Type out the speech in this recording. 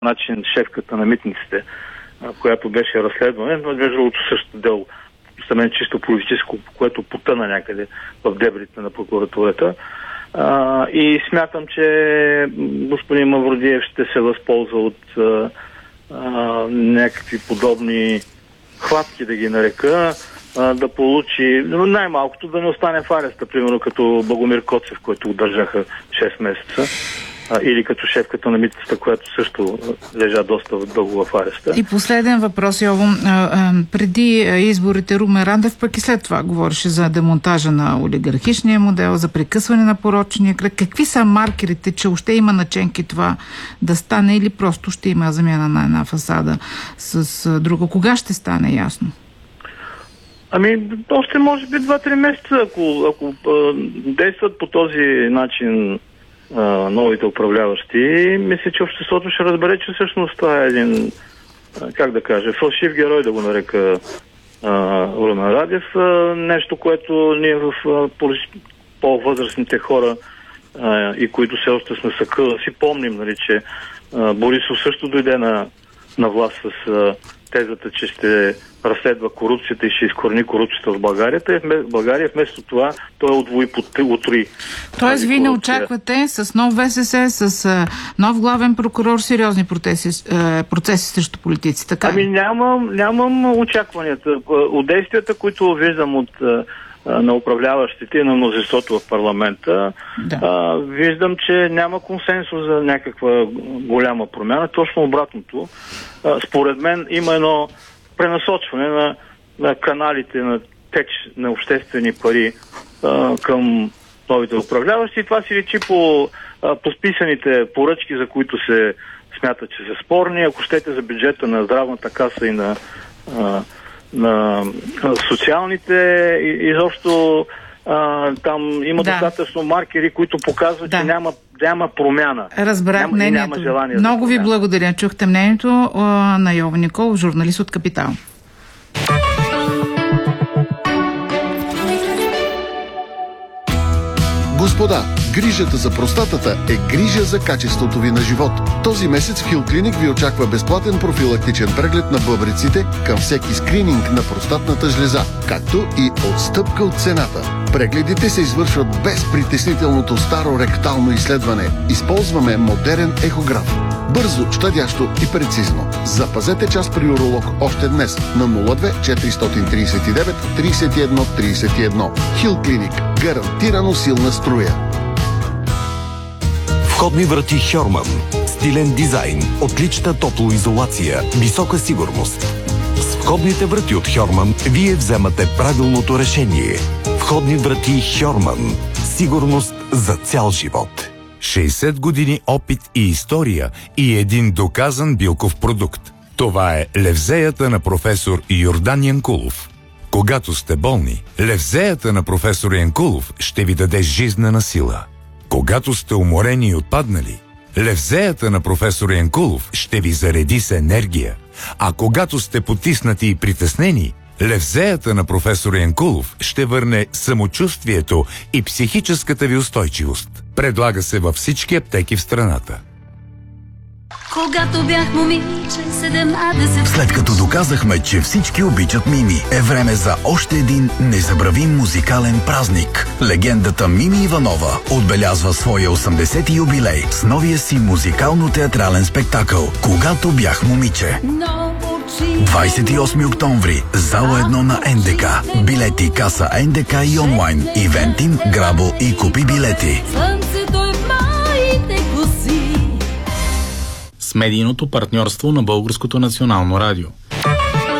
начин шефката на митниците, която беше разследване, но между другото също дело, за мен чисто политическо, което потъна някъде в дебрите на прокуратурата. И смятам, че господин Мавродиев ще се възползва от някакви подобни хватки, да ги нарека, да получи, най-малкото да не остане в ареста, примерно като Богомир Коцев, който удържаха 6 месеца. Или като шефката на митницата, която също лежа доста дълго в ареста. И последен въпрос, Йово. Преди изборите Румен Радев пък и след това говореше за демонтажа на олигархичния модел, за прекъсване на порочния кръг. Какви са маркерите, че още има наченки това да стане или просто ще има замяна на една фасада с друга? Кога ще стане ясно? Още може би 2-3 месеца, ако действат по този начин новите управляващи, мисля, че обществото ще разбере, че всъщност това е един, как да кажа, фалшив герой, да го нарека Румен Радев. Нещо, което ние в по-възрастните хора и които все още сме съкъла си помним, нали, че Борисов също дойде на власт с тезата, че ще разследва корупцията и ще изкорени корупцията в България. Вместо това той удвои утрои. Тоест вие не очаквате с нов ВСС, с нов главен прокурор сериозни процеси срещу политици, така? Нямам очакванията. От действията, които виждам на управляващите и на мнозинството в парламента, виждам, че няма консенсус за някаква голяма промяна. Точно обратното. Според мен има едно пренасочване на каналите на теч на обществени пари към новите управляващи. Това си личи по списаните поръчки, за които се смята, че са спорни. Ако щете за бюджета на здравната каса и на социалните, изобщо там има достатъчно маркери, които показват, че няма промяна. Разбрах мнението. Много ви благодаря. Чухте мнението на Йово Николов, журналист от Капитал. Господа, грижата за простатата е грижа за качеството ви на живот. Този месец в Хил Клиник ви очаква безплатен профилактичен преглед на бъбреците към всеки скрининг на простатната жлеза, както и отстъпка от цената. Прегледите се извършват без притеснителното старо ректално изследване. Използваме модерен ехограф. Бързо, щадящо и прецизно. Запазете час при уролог още днес на 02 439 31 31. Хил Клиник. Гарантирано силна струя. Входни врати Хьорман. Стилен дизайн, отлична топлоизолация, висока сигурност. С входните врати от Хьорман вие вземате правилното решение. Входни врати Хьорман. Сигурност за цял живот. 60 години опит и история и един доказан билков продукт. Това е левзеята на професор Йордан Янкулов. Когато сте болни, левзеята на професор Янкулов ще ви даде жизнена сила. Когато сте уморени и отпаднали, левзеята на професор Янкулов ще ви зареди с енергия. А когато сте потиснати и притеснени, левзеята на професор Янкулов ще върне самочувствието и психическата ви устойчивост. Предлага се във всички аптеки в страната. Когато бях момиче, 17... След като доказахме, че всички обичат Мими, е време за още един незабравим музикален празник. Легендата Мими Иванова отбелязва своя 80-ти юбилей с новия си музикално-театрален спектакъл «Когато бях момиче». 28 октомври, зала 1 на НДК. Билети, каса НДК и онлайн. Ивентим, Грабо и купи билети. С медийното партньорство на Българското национално радио.